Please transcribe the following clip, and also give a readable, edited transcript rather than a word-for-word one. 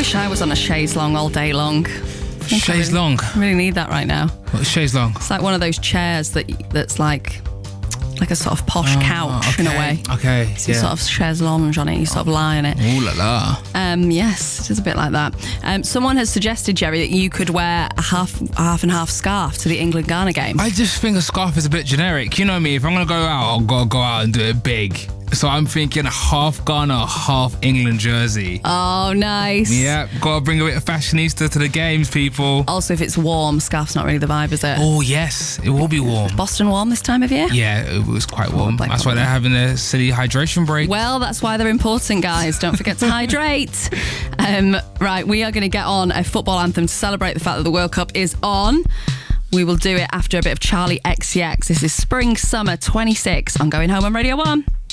wish I was on a chaise longue all day long. Chaise longue? I really need that right now. What's chaise longue? It's like one of those chairs that's like a sort of posh couch in a way. Okay, so you sort of chaise lounge on it, you sort of lie on it. Ooh la la. Yes, it is a bit like that. Someone has suggested, Jerry, that you could wear a half and half scarf to the England-Ghana game. I just think a scarf is a bit generic. You know me, if I'm going to go out, I've got to go out and do it big. So I'm thinking half Ghana, half England jersey. Oh, nice. Yeah, got to bring a bit of fashionista to the games, people. Also, if it's warm, scarf's not really the vibe, is it? Oh, yes, it will be warm. Boston warm this time of year? Yeah, it was quite warm. That's why they're having a silly hydration break. Well, that's why they're important, guys. Don't forget to hydrate. Right, we are going to get on a football anthem to celebrate the fact that the World Cup is on. We will do it after a bit of Charlie XCX. This is Spring Summer 26 on Going Home on Radio 1.